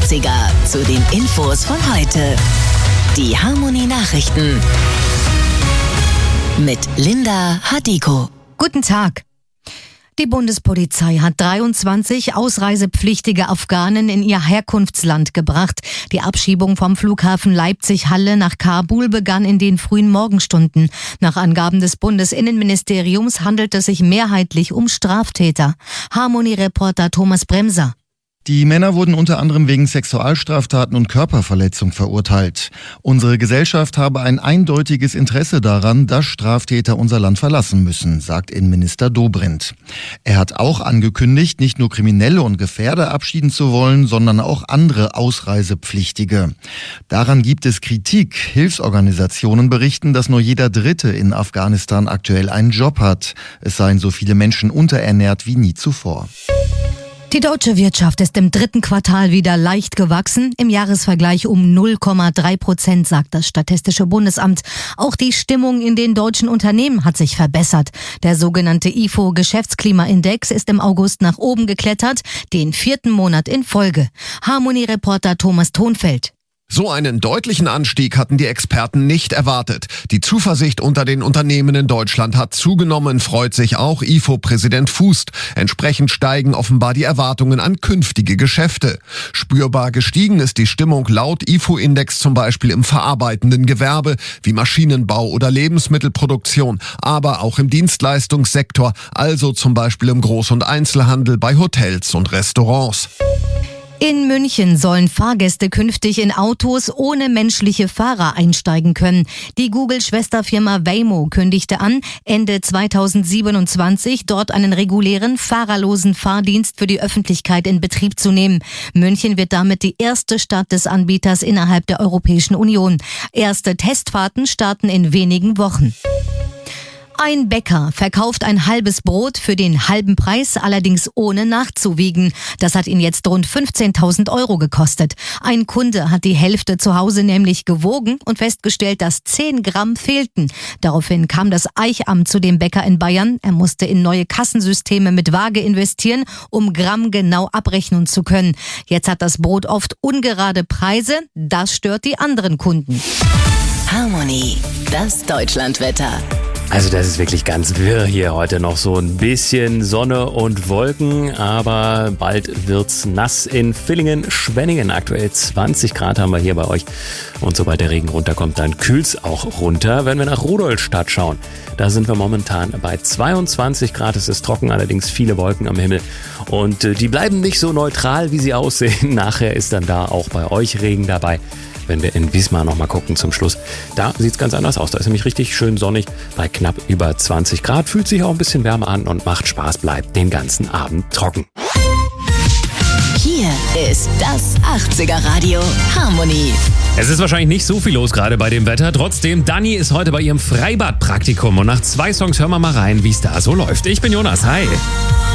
80er zu den Infos von heute. Die Harmony Nachrichten mit Linda Hadiko. Guten Tag. Die Bundespolizei hat 23 ausreisepflichtige Afghanen in ihr Herkunftsland gebracht. Die Abschiebung vom Flughafen Leipzig-Halle nach Kabul begann in den frühen Morgenstunden. Nach Angaben des Bundesinnenministeriums handelt es sich mehrheitlich um Straftäter. Harmony-Reporter Thomas Bremser. Die Männer wurden unter anderem wegen Sexualstraftaten und Körperverletzung verurteilt. Unsere Gesellschaft habe ein eindeutiges Interesse daran, dass Straftäter unser Land verlassen müssen, sagt Innenminister Dobrindt. Er hat auch angekündigt, nicht nur Kriminelle und Gefährder abschieden zu wollen, sondern auch andere Ausreisepflichtige. Daran gibt es Kritik. Hilfsorganisationen berichten, dass nur jeder Dritte in Afghanistan aktuell einen Job hat. Es seien so viele Menschen unterernährt wie nie zuvor. Die deutsche Wirtschaft ist im dritten Quartal wieder leicht gewachsen, im Jahresvergleich um 0,3%, sagt das Statistische Bundesamt. Auch die Stimmung in den deutschen Unternehmen hat sich verbessert. Der sogenannte IFO-Geschäftsklimaindex ist im August nach oben geklettert, den 4. Monat in Folge. Harmony-Reporter Thomas Thonfeld. So einen deutlichen Anstieg hatten die Experten nicht erwartet. Die Zuversicht unter den Unternehmen in Deutschland hat zugenommen, freut sich auch IFO-Präsident Fußt. Entsprechend steigen offenbar die Erwartungen an künftige Geschäfte. Spürbar gestiegen ist die Stimmung laut IFO-Index zum Beispiel im verarbeitenden Gewerbe wie Maschinenbau oder Lebensmittelproduktion, aber auch im Dienstleistungssektor, also zum Beispiel im Groß- und Einzelhandel, bei Hotels und Restaurants. In München sollen Fahrgäste künftig in Autos ohne menschliche Fahrer einsteigen können. Die Google-Schwesterfirma Waymo kündigte an, Ende 2027 dort einen regulären, fahrerlosen Fahrdienst für die Öffentlichkeit in Betrieb zu nehmen. München wird damit die erste Stadt des Anbieters innerhalb der Europäischen Union. Erste Testfahrten starten in wenigen Wochen. Ein Bäcker verkauft ein halbes Brot für den halben Preis, allerdings ohne nachzuwiegen. Das hat ihn jetzt rund 15.000 € gekostet. Ein Kunde hat die Hälfte zu Hause nämlich gewogen und festgestellt, dass 10 Gramm fehlten. Daraufhin kam das Eichamt zu dem Bäcker in Bayern. Er musste in neue Kassensysteme mit Waage investieren, um grammgenau abrechnen zu können. Jetzt hat das Brot oft ungerade Preise. Das stört die anderen Kunden. Harmony, das Deutschlandwetter. Also das ist wirklich ganz wirr hier heute noch, so ein bisschen Sonne und Wolken, aber bald wird's nass in Villingen, Schwenningen. Aktuell 20 Grad haben wir hier bei euch und sobald der Regen runterkommt, dann kühlt's auch runter. Wenn wir nach Rudolstadt schauen, da sind wir momentan bei 22 Grad. Es ist trocken, allerdings viele Wolken am Himmel und die bleiben nicht so neutral, wie sie aussehen. Nachher ist dann da auch bei euch Regen dabei. Wenn wir in Wismar nochmal gucken zum Schluss, da sieht's ganz anders aus. Da ist nämlich richtig schön sonnig bei knapp über 20 Grad. Fühlt sich auch ein bisschen wärmer an und macht Spaß, bleibt den ganzen Abend trocken. Hier ist das 80er Radio Harmony. Es ist wahrscheinlich nicht so viel los gerade bei dem Wetter. Trotzdem, Dani ist heute bei ihrem Freibadpraktikum und nach 2 Songs hören wir mal rein, wie es da so läuft. Ich bin Jonas, hi.